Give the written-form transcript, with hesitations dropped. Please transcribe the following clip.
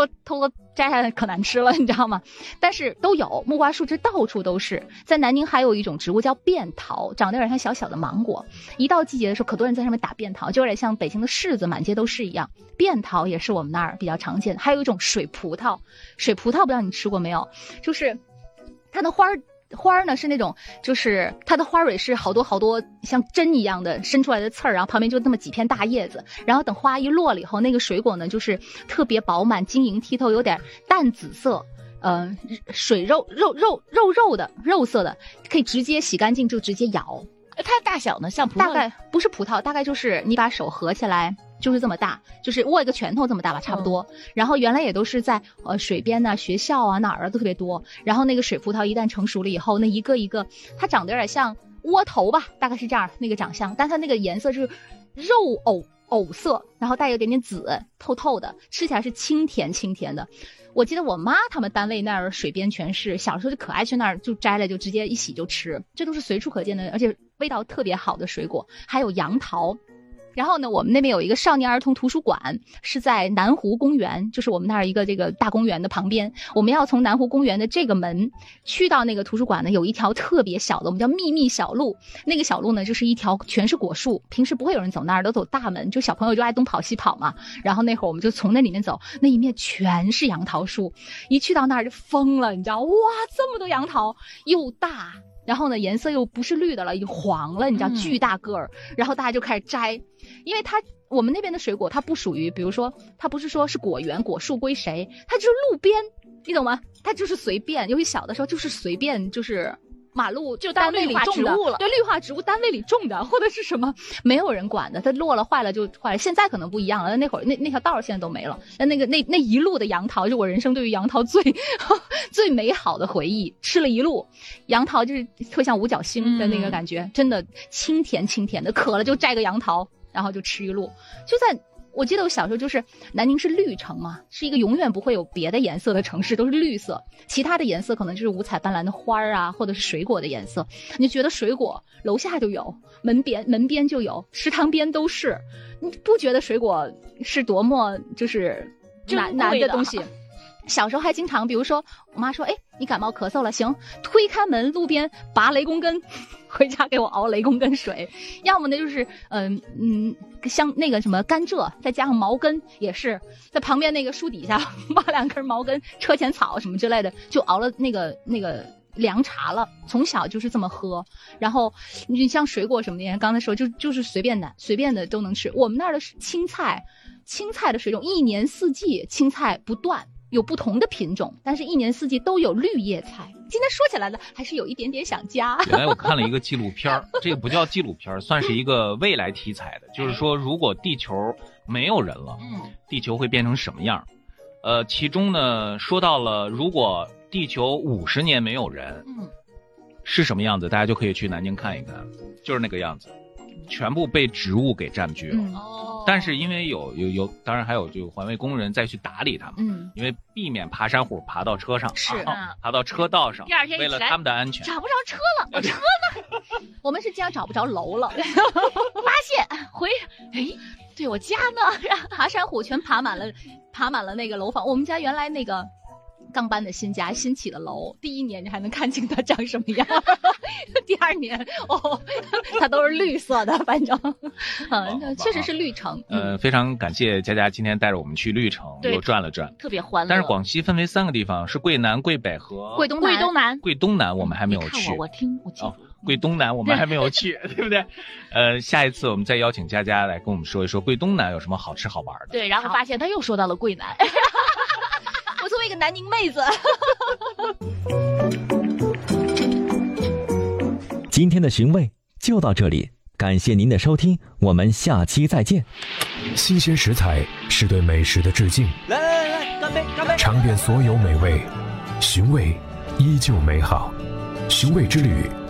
说偷偷摘下来可难吃了，你知道吗？但是都有木瓜树枝到处都是。在南宁还有一种植物叫便桃，长得有点像小小的芒果，一到季节的时候可多人在上面打便桃，就有点像北京的柿子满街都是一样。便桃也是我们那儿比较常见的。还有一种水葡萄，水葡萄不知道你吃过没有，就是它的花呢是那种，就是它的花蕊是好多好多像针一样的伸出来的刺儿，然后旁边就那么几片大叶子，然后等花一落了以后，那个水果呢就是特别饱满晶莹剔透，有点淡紫色，水肉的肉色的，可以直接洗干净就直接咬。 它大小呢像葡萄？ 大概不是葡萄，大概就是你把手合起来就是这么大，就是握一个拳头这么大吧，差不多。然后原来也都是在水边啊、学校啊哪儿啊都特别多。然后那个水葡萄一旦成熟了以后，那一个一个，它长得有点像窝头吧，大概是这样那个长相，但它那个颜色是肉藕色，然后带有点点紫，透透的，吃起来是清甜的。我记得我妈他们单位那儿水边全是，小时候就可爱去那儿就摘了就直接一洗就吃，这都是随处可见的，而且味道特别好的水果。还有杨桃。然后呢，我们那边有一个少年儿童图书馆，是在南湖公园，就是我们那儿一个这个大公园的旁边。我们要从南湖公园的这个门去到那个图书馆呢，有一条特别小的，我们叫秘密小路。那个小路呢，就是一条全是果树，平时不会有人走那儿，都走大门，就小朋友就爱东跑西跑嘛。然后那会儿我们就从那里面走，那一面全是杨桃树，一去到那儿就疯了，你知道，哇，这么多杨桃，又大。然后呢，颜色又不是绿的了，已经黄了，你知道，巨大个儿。然后大家就开始摘，因为我们那边的水果，它不属于，比如说，它不是说是果园果树归谁，它就是路边，你懂吗？它就是随便，尤其小的时候就是随便，就是马路就单位里种的，对，绿化植物单位里种的，或者是什么没有人管的，它落了坏了就坏了。现在可能不一样了，那会儿那条道现在都没了。那一路的杨桃，是我人生对于杨桃最美好的回忆。吃了一路杨桃，就是特像五角星的那个感觉，真的清甜的，渴了就摘个杨桃，然后就吃一路。就在我记得我小时候，就是南宁是绿城嘛，是一个永远不会有别的颜色的城市，都是绿色，其他的颜色可能就是五彩斑斓的花啊，或者是水果的颜色。你就觉得水果楼下就有，门边就有，食堂边都是，你不觉得水果是多么就是难的东西？小时候还经常，比如说我妈说，哎，你感冒咳嗽了，行，推开门路边拔雷公根，回家给我熬雷公根水。要么呢就是像那个什么甘蔗，再加上毛根，也是在旁边那个树底下挖2根毛根，车前草什么之类的，就熬了那个凉茶了。从小就是这么喝。然后你像水果什么的，刚才说就是随便的都能吃。我们那儿的青菜的水种，一年四季青菜不断，有不同的品种，但是一年四季都有绿叶菜。今天说起来了，还是有一点点想家。 原来我看了一个纪录片，这个不叫纪录片，算是一个未来题材的，就是说如果地球没有人了，地球会变成什么样？其中呢说到了，如果地球50年没有人，是什么样子？大家就可以去南京看一看，就是那个样子，全部被植物给占据了。但是因为有，当然还有就环卫工人再去打理它们，因为避免爬山虎爬到车上， 是爬到车道上， 第二天为了他们的安全， 找不着车了，我车呢？ 我们是竟然找不着楼了，发现对我家呢， 然后爬山虎全爬满了那个楼房。我们家原来那个刚搬的新家，新起的楼，第1年你还能看清它长什么样，第2年它都是绿色的，反正确实是绿城。 非常感谢佳佳今天带着我们去绿城，又转了转， 特别欢乐。 但是广西分为3个地方，是桂南、桂北和桂东南。 桂东南我们还没有去， 我记住。 桂东南我们还没有去，对不对？下一次我们再邀请佳佳来跟我们说一说桂东南有什么好吃好玩的。 对，然后发现他又说到了桂南。 我作为一个南宁妹子。 今天的寻味就到这里，感谢您的收听，我们下期再见。 新鲜食材是对美食的致敬， 来，干杯！ 尝遍所有美味，寻味依旧美好。寻味之旅